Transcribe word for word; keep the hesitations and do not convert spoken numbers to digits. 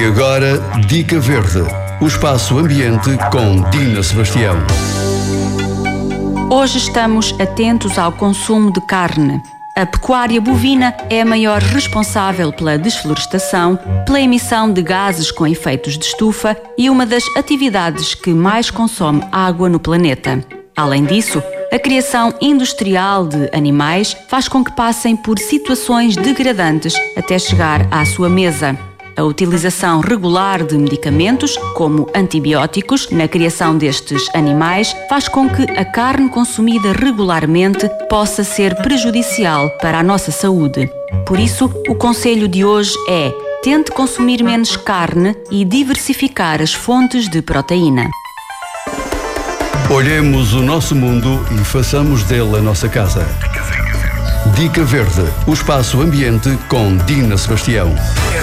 E agora, Dica Verde, o espaço ambiente com Dina Sebastião. Hoje estamos atentos ao consumo de carne. A pecuária bovina é a maior responsável pela desflorestação, pela emissão de gases com efeitos de estufa e uma das atividades que mais consome água no planeta. Além disso, a criação industrial de animais faz com que passem por situações degradantes até chegar à sua mesa. A utilização regular de medicamentos, como antibióticos, na criação destes animais, faz com que a carne consumida regularmente possa ser prejudicial para a nossa saúde. Por isso, o conselho de hoje é: tente consumir menos carne e diversificar as fontes de proteína. Olhemos o nosso mundo e façamos dele a nossa casa. Dica Verde, o espaço ambiente com Dina Sebastião.